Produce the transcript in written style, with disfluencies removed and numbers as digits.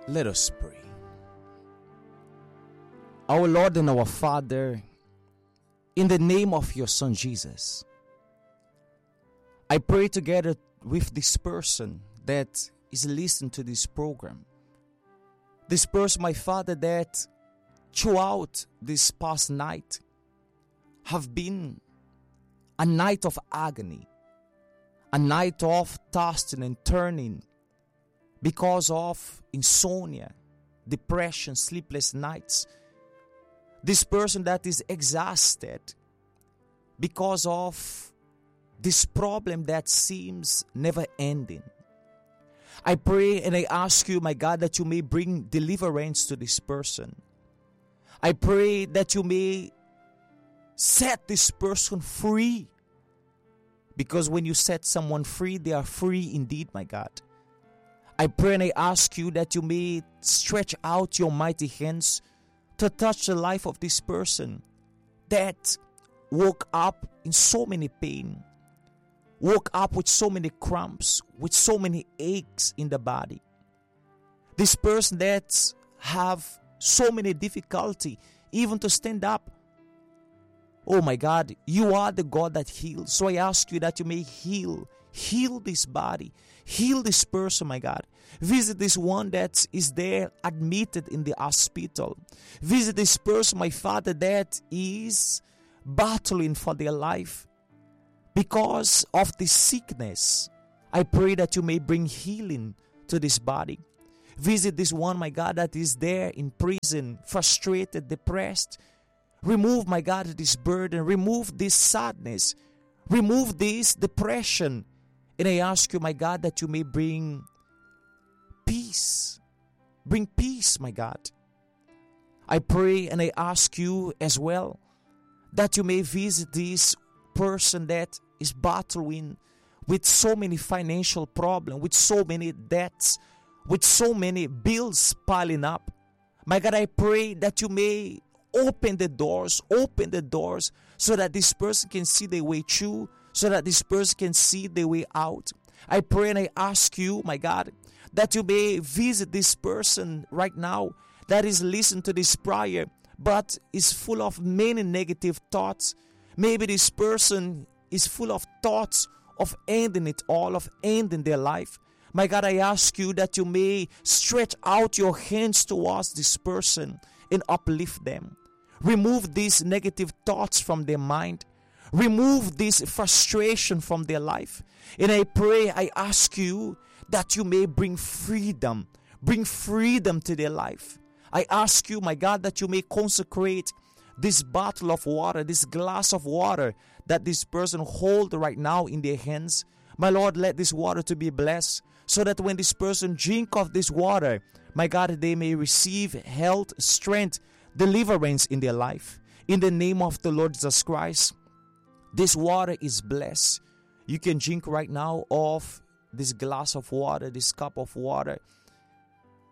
Let us pray. Our Lord and our Father, in the name of your Son Jesus, I pray together with this person that is listening to this program. This person, my Father, that throughout this past night have been a night of agony, a night of tossing and turning because of insomnia, depression, sleepless nights. This person that is exhausted because of this problem that seems never ending. I pray and I ask you, my God, that you may bring deliverance to this person. I pray that you may set this person free. Because when you set someone free, they are free indeed, my God. I pray and I ask you that you may stretch out your mighty hands to touch the life of this person that woke up in so many pain, woke up with so many cramps, with so many aches in the body. This person that have so many difficulty even to stand up. Oh my God, you are the God that heals. So I ask you that you may heal this body, heal this person, my God. Visit this one that is there admitted in the hospital. Visit this person, my Father, that is battling for their life because of this sickness. I pray that you may bring healing to this body. Visit this one, my God, that is there in prison, frustrated, depressed. Remove, my God, this burden. Remove this sadness. Remove this depression. And I ask you, my God, that you may bring peace. Bring peace, my God. I pray and I ask you as well that you may visit this person that is battling with so many financial problems, with so many debts, with so many bills piling up. My God, I pray that you may open the doors so that this person can see the way through, so that this person can see the way out. I pray and I ask you, my God, that you may visit this person right now that is listening to this prayer but is full of many negative thoughts. Maybe this person is full of thoughts of ending it all, of ending their life. My God, I ask you that you may stretch out your hands towards this person and uplift them. Remove these negative thoughts from their mind. Remove this frustration from their life. And I pray, I ask you that you may bring freedom to their life. I ask you, my God, that you may consecrate this bottle of water, this glass of water that this person hold right now in their hands. My Lord, let this water to be blessed, so that when this person drink of this water, my God, they may receive health, strength, deliverance in their life. In the name of the Lord Jesus Christ, this water is blessed. You can drink right now of this glass of water, this cup of water.